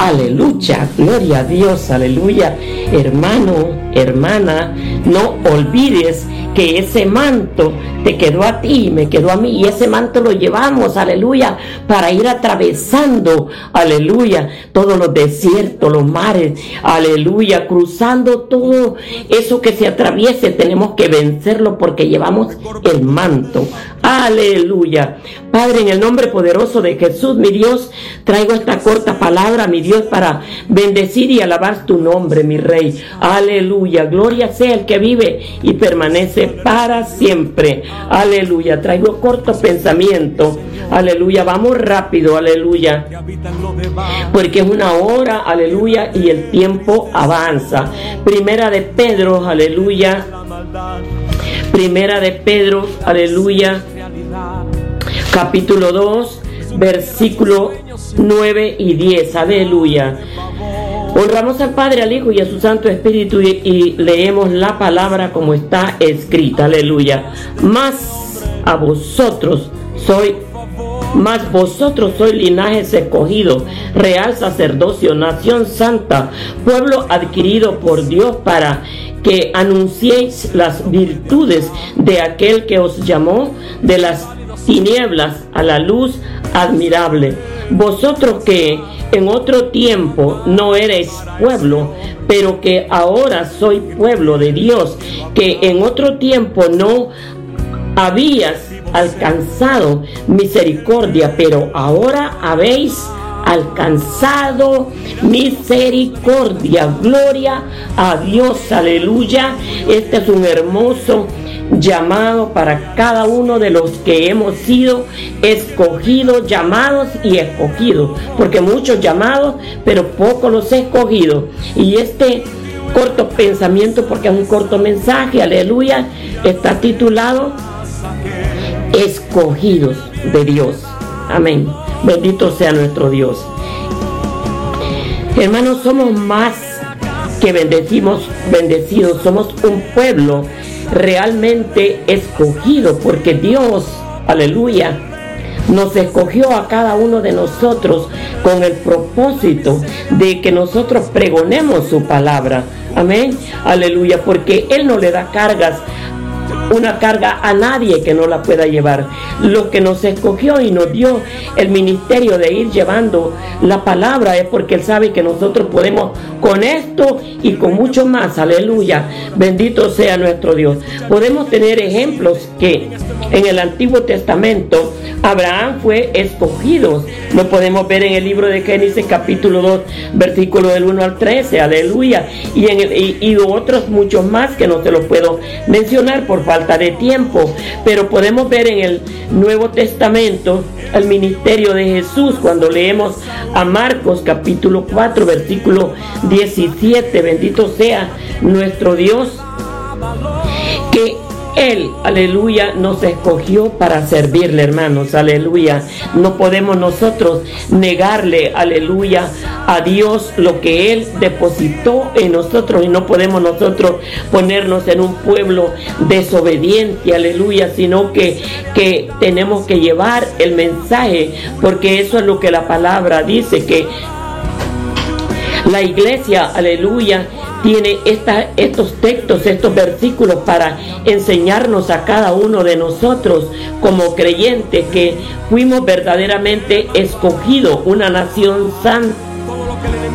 Aleluya, gloria a Dios, aleluya. Hermano, hermana, no olvides que ese manto te quedó a ti, me quedó a mí, y ese manto lo llevamos, aleluya, para ir atravesando, aleluya, todos los desiertos, los mares, aleluya, cruzando todo eso que se atraviese. Tenemos que vencerlo porque llevamos el manto, aleluya. Padre, en el nombre poderoso de Jesús, mi Dios, traigo esta corta palabra, mi Dios, para bendecir y alabar tu nombre, mi Rey, aleluya. Gloria sea el que vive y permanece para siempre, aleluya. Traigo corto pensamiento, aleluya. Vamos rápido, aleluya, porque es una hora, aleluya, y el tiempo avanza. Primera de Pedro, aleluya. Primera de Pedro, aleluya, capítulo 2, versículo 9 y 10, aleluya. Honramos al Padre, al Hijo y a su Santo Espíritu y leemos la palabra como está escrita, aleluya. Mas vosotros sois linajes escogido, real sacerdocio, nación santa, pueblo adquirido por Dios, para que anunciéis las virtudes de aquel que os llamó de las tinieblas a la luz admirable. Vosotros que en otro tiempo no erais pueblo, pero que ahora sois pueblo de Dios, que en otro tiempo no habías alcanzado misericordia, pero ahora habéis alcanzado misericordia. Gloria a Dios, aleluya. Este es un hermoso llamado para cada uno de los que hemos sido escogidos, llamados y escogidos, porque muchos llamados, pero pocos los escogidos. Y este corto pensamiento, porque es un corto mensaje, aleluya, está titulado Escogidos de Dios. Amén. Bendito sea nuestro Dios. Hermanos, somos más que bendecidos, somos un pueblo realmente escogido, porque Dios, aleluya, nos escogió a cada uno de nosotros con el propósito de que nosotros pregonemos su palabra. Amén, aleluya, porque Él no le da una carga a nadie que no la pueda llevar. Lo que nos escogió y nos dio el ministerio de ir llevando la palabra es porque Él sabe que nosotros podemos con esto y con mucho más, aleluya. Bendito sea nuestro Dios. Podemos tener ejemplos que en el Antiguo Testamento Abraham fue escogido. Lo podemos ver en el libro de Génesis capítulo 2 versículo del 1 al 13, aleluya, y otros muchos más que no se los puedo mencionar por falta de tiempo. Pero podemos ver en el Nuevo Testamento el ministerio de Jesús cuando leemos a Marcos capítulo 4 versículo 17. Bendito sea nuestro Dios, que Él, aleluya, nos escogió para servirle, hermanos, aleluya. No podemos nosotros negarle, aleluya, a Dios lo que Él depositó en nosotros, y no podemos nosotros ponernos en un pueblo desobediente, aleluya, sino que tenemos que llevar el mensaje, porque eso es lo que la palabra dice, que la iglesia, aleluya, tiene estos textos, estos versículos para enseñarnos a cada uno de nosotros como creyentes que fuimos verdaderamente escogidos, una nación santa,